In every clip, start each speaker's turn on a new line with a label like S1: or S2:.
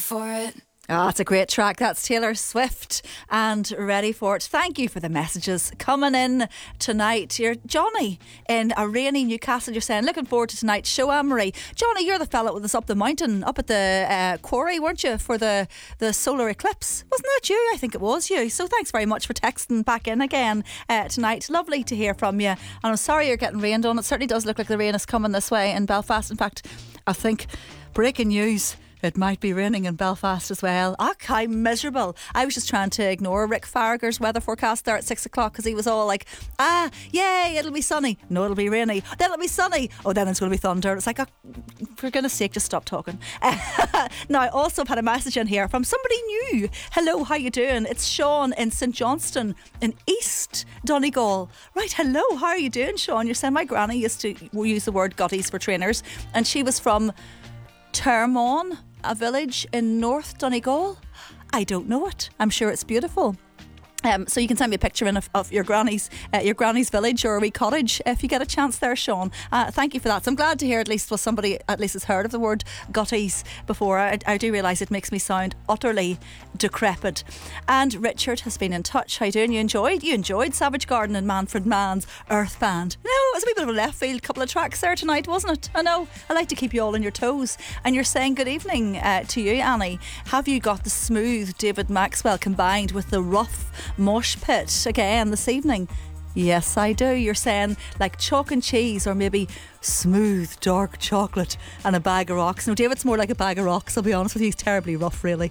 S1: for it.
S2: Oh, it's a great track. That's Taylor Swift and Ready for It. Thank you for the messages coming in tonight. You're Johnny in a rainy Newcastle. You're saying, looking forward to tonight's show, Anne-Marie. Johnny, you're the fella with us up the mountain, up at the quarry, weren't you, for the solar eclipse? Wasn't that you? I think it was you. So thanks very much for texting back in again tonight. Lovely to hear from you. And I'm sorry you're getting rained on. It certainly does look like the rain is coming this way in Belfast. In fact, I think breaking news, it might be raining in Belfast as well. I'm miserable. I was just trying to ignore Rick Farragher's weather forecast there at 6 o'clock because he was all like, yay, it'll be sunny. No, it'll be rainy. Then it'll be sunny. Oh, then it's going to be thunder. It's like, for goodness sake, just stop talking. Now, I also had a message in here from somebody new. Hello, how you doing? It's Sean in St Johnston in East Donegal. Right, hello, how are you doing, Sean? You're saying my granny used to use the word gutties for trainers, and she was from Termon, a village in North Donegal. I don't know it. I'm sure it's beautiful. So you can send me a picture in of your granny's village or a wee cottage if you get a chance there, Sean. Thank you for that. So I'm glad to hear at least somebody at least has heard of the word gutties before. I do realise it makes me sound utterly decrepit. And Richard has been in touch. How you doing? You enjoyed Savage Garden and Manfred Mann's Earth Band. No, it was a wee bit of a left field couple of tracks there tonight, wasn't it? I know. I like to keep you all on your toes. And you're saying good evening to you, Annie. Have you got the smooth David Maxwell combined with the rough mosh pit again this evening? Yes, I do. You're saying like chalk and cheese, or maybe smooth dark chocolate and a bag of rocks. No, David's more like a bag of rocks, I'll be honest with you. He's terribly rough, really.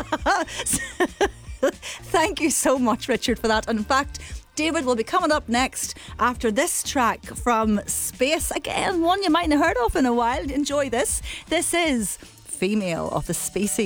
S2: Thank you so much, Richard, for that. And in fact, David will be coming up next after this track from Space. Again, one you mightn't have heard of in a while. Enjoy this. This is Female of the Species.